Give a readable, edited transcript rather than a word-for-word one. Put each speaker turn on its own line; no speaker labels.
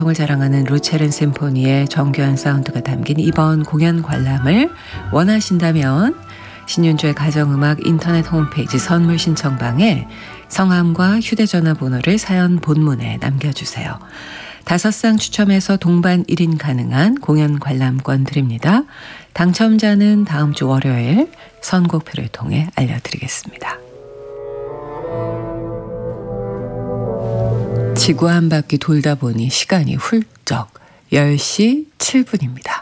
을 자랑하는 루체른 심포니의 정교한 사운드가 담긴 이번 공연 관람을 원하신다면 신윤주의 가정음악 인터넷 홈페이지 선물 신청방에 성함과 휴대전화 번호를 사연 본문에 남겨주세요. 5상 추첨해서 동반 1인 가능한 공연 관람권 드립니다. 당첨자는 다음 주 월요일 선곡표를 통해 알려드리겠습니다. 지구 한 바퀴 돌다 보니 시간이 훌쩍 10시 7분입니다.